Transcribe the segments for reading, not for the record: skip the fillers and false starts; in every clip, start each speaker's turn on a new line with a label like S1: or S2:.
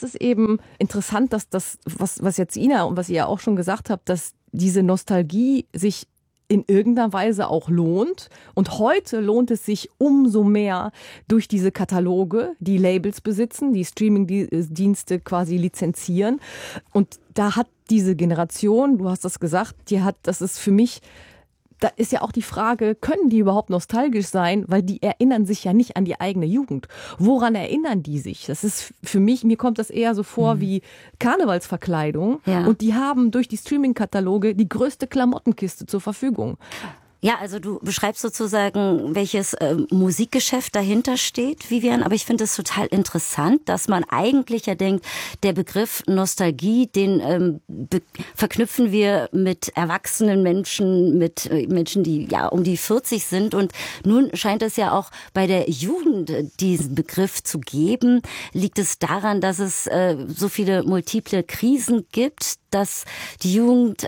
S1: das ist eben interessant, dass das, was jetzt Ina und was ihr ja auch schon gesagt habt, dass diese Nostalgie sich in irgendeiner Weise auch lohnt. Und heute lohnt es sich umso mehr durch diese Kataloge, die Labels besitzen, die Streaming-Dienste quasi lizenzieren. Und da hat diese Generation, du hast das gesagt, das ist für mich, da ist ja auch die Frage, können die überhaupt nostalgisch sein? Weil die erinnern sich ja nicht an die eigene Jugend. Woran erinnern die sich? Das ist für mich, mir kommt das eher so vor wie Karnevalsverkleidung. Ja. Und die haben durch die Streaming-Kataloge die größte Klamottenkiste zur Verfügung.
S2: Ja, also du beschreibst sozusagen, welches Musikgeschäft dahinter steht, Vivian, aber ich finde es total interessant, dass man eigentlich ja denkt, der Begriff Nostalgie, den verknüpfen wir mit erwachsenen Menschen, mit Menschen, die ja um die 40 sind, und nun scheint es ja auch bei der Jugend diesen Begriff zu geben. Liegt es daran, dass es so viele multiple Krisen gibt, dass die Jugend,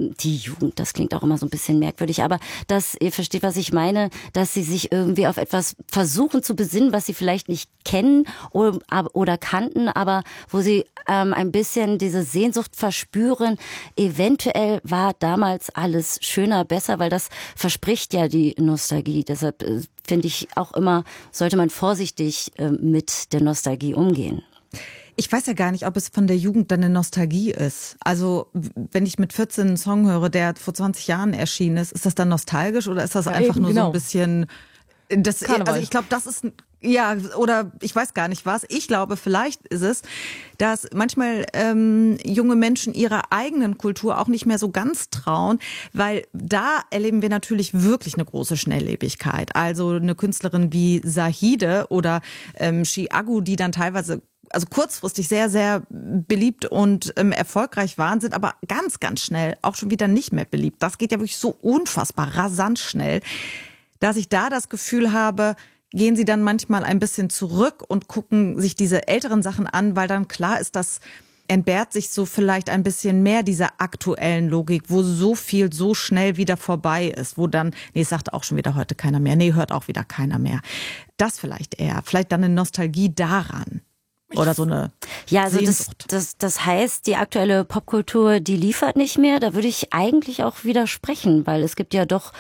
S2: das klingt auch immer so ein bisschen merkwürdig, aber dass, ihr versteht, was ich meine, dass sie sich irgendwie auf etwas versuchen zu besinnen, was sie vielleicht nicht kennen oder kannten, aber wo sie ein bisschen diese Sehnsucht verspüren. Eventuell war damals alles schöner, besser, weil das verspricht ja die Nostalgie. Deshalb finde ich auch immer, sollte man vorsichtig mit der Nostalgie umgehen.
S3: Ich weiß ja gar nicht, ob es von der Jugend dann eine Nostalgie ist. Also wenn ich mit 14 einen Song höre, der vor 20 Jahren erschienen ist das dann nostalgisch oder ist das einfach nur so ein bisschen... Also ich glaube, das ist... Ja, oder ich weiß gar nicht was. Ich glaube, vielleicht ist es, dass manchmal junge Menschen ihrer eigenen Kultur auch nicht mehr so ganz trauen, weil da erleben wir natürlich wirklich eine große Schnelllebigkeit. Also eine Künstlerin wie Zahide oder Chiago, die dann teilweise kurzfristig sehr, sehr beliebt und erfolgreich waren, sind aber ganz, ganz schnell auch schon wieder nicht mehr beliebt. Das geht ja wirklich so unfassbar rasant schnell, dass ich da das Gefühl habe, gehen sie dann manchmal ein bisschen zurück und gucken sich diese älteren Sachen an, weil dann klar ist, dass entbehrt sich so vielleicht ein bisschen mehr dieser aktuellen Logik, wo so viel so schnell wieder vorbei ist, wo dann, es sagt auch schon wieder heute keiner mehr, hört auch wieder keiner mehr. Das vielleicht eher, vielleicht dann eine Nostalgie daran. Oder so eine Sehnsucht.
S2: Das heißt, die aktuelle Popkultur, die liefert nicht mehr. Da würde ich eigentlich auch widersprechen, weil es gibt ja doch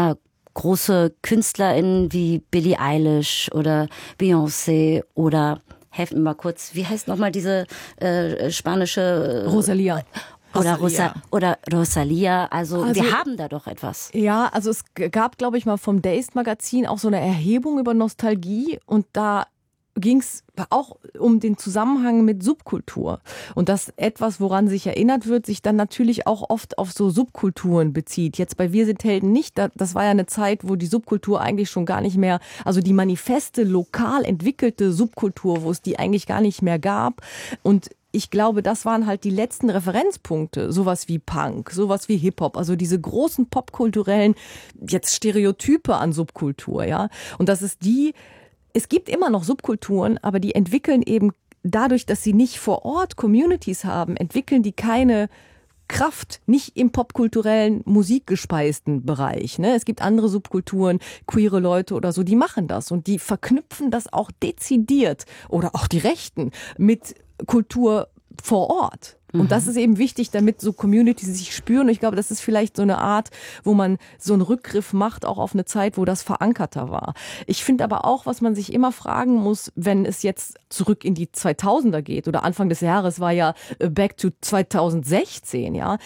S2: große KünstlerInnen wie Billie Eilish oder Beyoncé oder, helfen mir mal kurz, wie heißt nochmal diese spanische...
S1: Rosalía.
S2: Oder Rosalía, also wir haben da doch etwas.
S1: Ja, also es gab, glaube ich, mal vom Dazed-Magazin auch so eine Erhebung über Nostalgie und da ging es auch um den Zusammenhang mit Subkultur. Und das etwas, woran sich erinnert wird, sich dann natürlich auch oft auf so Subkulturen bezieht. Jetzt bei Wir sind Helden nicht. Das war ja eine Zeit, wo die Subkultur eigentlich schon gar nicht mehr, also die manifeste, lokal entwickelte Subkultur, wo es die eigentlich gar nicht mehr gab. Und ich glaube, das waren halt die letzten Referenzpunkte. Sowas wie Punk, sowas wie Hip-Hop. Also diese großen popkulturellen, jetzt Stereotype an Subkultur, ja. Und das ist es gibt immer noch Subkulturen, aber die entwickeln eben dadurch, dass sie nicht vor Ort Communities haben, entwickeln die keine Kraft, nicht im popkulturellen, musikgespeisten Bereich. Ne? Es gibt andere Subkulturen, queere Leute oder so, die machen das und die verknüpfen das auch dezidiert oder auch die Rechten mit Kultur vor Ort. Und das ist eben wichtig, damit so Communities sich spüren. Und ich glaube, das ist vielleicht so eine Art, wo man so einen Rückgriff macht, auch auf eine Zeit, wo das verankerter war. Ich finde aber auch, was man sich immer fragen muss, wenn es jetzt zurück in die 2000er geht oder Anfang des Jahres war ja back to 2016, ja.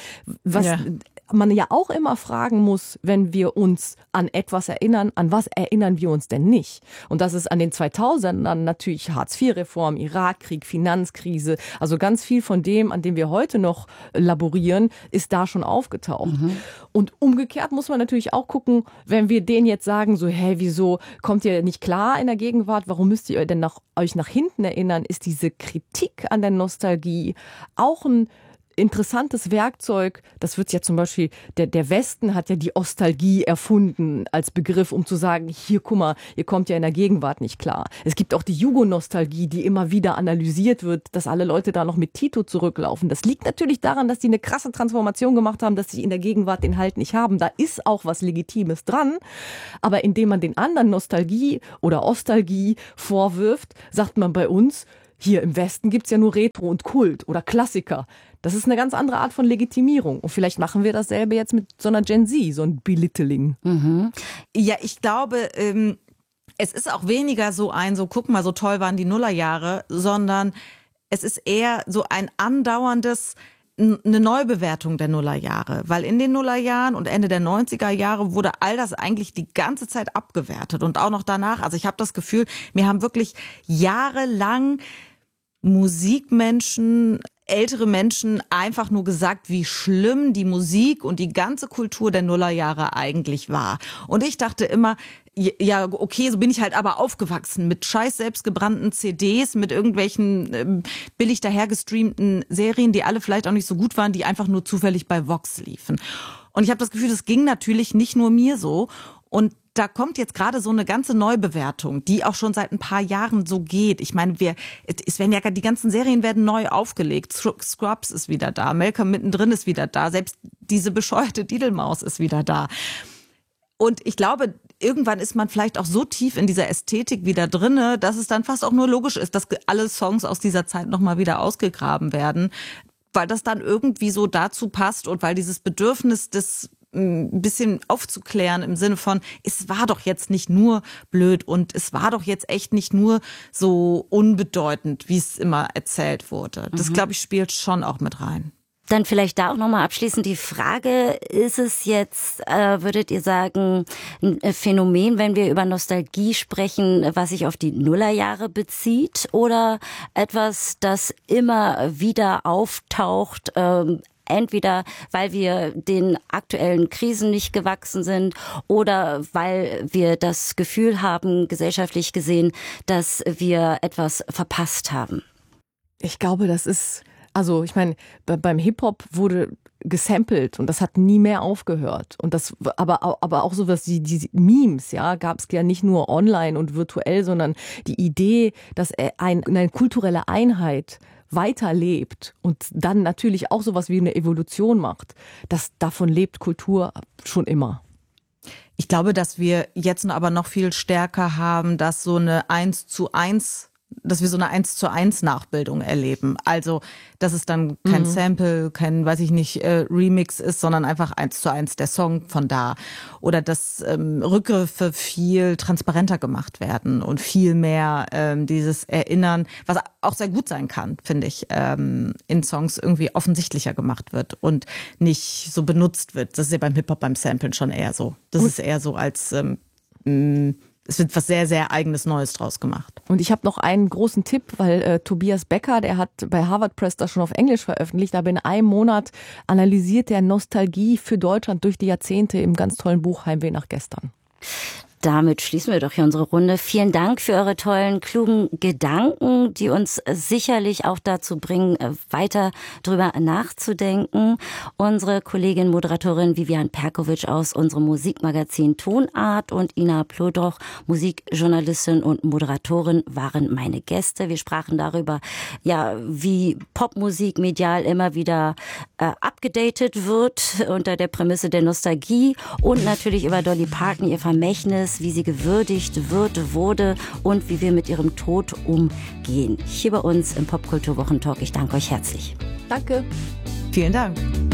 S1: Man ja auch immer fragen muss, wenn wir uns an etwas erinnern, an was erinnern wir uns denn nicht? Und das ist an den 2000ern natürlich Hartz-IV-Reform, Irakkrieg, Finanzkrise, also ganz viel von dem, an dem wir heute noch laborieren, ist da schon aufgetaucht. Und umgekehrt muss man natürlich auch gucken, wenn wir denen jetzt sagen, so, hey, wieso kommt ihr nicht klar in der Gegenwart, warum müsst ihr denn euch nach hinten erinnern, ist diese Kritik an der Nostalgie auch ein interessantes Werkzeug. Das wird ja zum Beispiel, der Westen hat ja die Ostalgie erfunden als Begriff, um zu sagen, hier, guck mal, ihr kommt ja in der Gegenwart nicht klar. Es gibt auch die Jugonostalgie, die immer wieder analysiert wird, dass alle Leute da noch mit Tito zurücklaufen. Das liegt natürlich daran, dass die eine krasse Transformation gemacht haben, dass sie in der Gegenwart den Halt nicht haben. Da ist auch was Legitimes dran. Aber indem man den anderen Nostalgie oder Ostalgie vorwirft, sagt man bei uns, Hier im Westen gibt's ja nur Retro und Kult oder Klassiker. Das ist eine ganz andere Art von Legitimierung. Und vielleicht machen wir dasselbe jetzt mit so einer Gen Z, so ein Belittling.
S3: Mhm. Ja, ich glaube, es ist auch weniger so guck mal, so toll waren die Nullerjahre, sondern es ist eher so ein andauerndes, eine Neubewertung der Nullerjahre. Weil in den Nullerjahren und Ende der 90er Jahre wurde all das eigentlich die ganze Zeit abgewertet und auch noch danach. Also ich habe das Gefühl, mir haben wirklich jahrelang Musikmenschen, ältere Menschen einfach nur gesagt, wie schlimm die Musik und die ganze Kultur der Nullerjahre eigentlich war. Und ich dachte immer, ja, okay, so bin ich halt aber aufgewachsen mit scheiß selbstgebrannten CDs, mit irgendwelchen billig dahergestreamten Serien, die alle vielleicht auch nicht so gut waren, die einfach nur zufällig bei Vox liefen. Und ich habe das Gefühl, das ging natürlich nicht nur mir so. Und da kommt jetzt gerade so eine ganze Neubewertung, die auch schon seit ein paar Jahren so geht. Ich meine, es werden ja die ganzen Serien werden neu aufgelegt. Scrubs ist wieder da, Malcolm mittendrin ist wieder da, selbst diese bescheuerte Diddlemaus ist wieder da. Und ich glaube, irgendwann ist man vielleicht auch so tief in dieser Ästhetik wieder drinne, dass es dann fast auch nur logisch ist, dass alle Songs aus dieser Zeit nochmal wieder ausgegraben werden, weil das dann irgendwie so dazu passt und weil dieses Bedürfnis des ein bisschen aufzuklären im Sinne von, es war doch jetzt nicht nur blöd und es war doch jetzt echt nicht nur so unbedeutend, wie es immer erzählt wurde. Das, glaube ich, spielt schon auch mit rein.
S2: Dann vielleicht da auch nochmal abschließend die Frage, ist es jetzt, würdet ihr sagen, ein Phänomen, wenn wir über Nostalgie sprechen, was sich auf die Nullerjahre bezieht oder etwas, das immer wieder auftaucht, entweder weil wir den aktuellen Krisen nicht gewachsen sind oder weil wir das Gefühl haben, gesellschaftlich gesehen, dass wir etwas verpasst haben?
S1: Ich glaube, das ist, also ich meine, beim Hip-Hop wurde gesampelt und das hat nie mehr aufgehört. Und das, aber auch sowas wie die Memes, ja, gab es ja nicht nur online und virtuell, sondern die Idee, dass eine kulturelle Einheit weiterlebt und dann natürlich auch sowas wie eine Evolution macht. Davon lebt Kultur schon immer.
S3: Ich glaube, dass wir jetzt aber noch viel stärker haben, dass so eine 1:1, dass wir so eine 1:1 Nachbildung erleben. Also, dass es dann kein Sample, kein, weiß ich nicht, Remix ist, sondern einfach 1:1 der Song von da. Oder dass Rückgriffe viel transparenter gemacht werden und viel mehr dieses Erinnern, was auch sehr gut sein kann, finde ich, in Songs irgendwie offensichtlicher gemacht wird und nicht so benutzt wird. Das ist ja beim Hip-Hop, beim Samplen schon eher so. Das ist eher so als es wird was sehr, sehr Eigenes Neues draus gemacht.
S1: Und ich habe noch einen großen Tipp, weil Tobias Becker, der hat bei Harvard Press das schon auf Englisch veröffentlicht, aber in einem Monat analysiert er Nostalgie für Deutschland durch die Jahrzehnte im ganz tollen Buch Heimweh nach gestern.
S2: Damit schließen wir doch hier unsere Runde. Vielen Dank für eure tollen, klugen Gedanken, die uns sicherlich auch dazu bringen, weiter drüber nachzudenken. Unsere Kollegin, Moderatorin Vivian Perkovic aus unserem Musikmagazin Tonart und Ina Plodroch, Musikjournalistin und Moderatorin, waren meine Gäste. Wir sprachen darüber, ja, wie Popmusik medial immer wieder abgedatet wird unter der Prämisse der Nostalgie und natürlich über Dolly Parton, ihr Vermächtnis, wie sie gewürdigt wurde und wie wir mit ihrem Tod umgehen. Hier bei uns im Popkulturwochentalk. Ich danke euch herzlich.
S1: Danke.
S3: Vielen Dank.